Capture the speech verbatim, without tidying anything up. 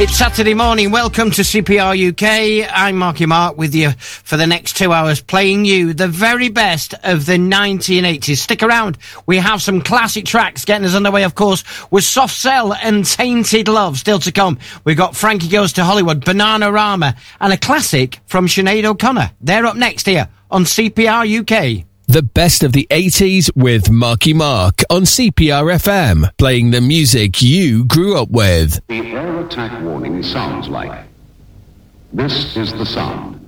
It's Saturday morning. Welcome to C P R U K. I'm Marky Mark with you for the next two hours, playing you the very best of the nineteen eighties. Stick around. We have some classic tracks getting us underway, of course, with Soft Cell and Tainted Love still to come. We've got Frankie Goes to Hollywood, Bananarama, and a classic from Sinead O'Connor. They're up next here on C P R U K. The best of the eighties with Marky Mark on C P R F M, playing the music you grew up with. The air attack warning sounds like. This is the sound.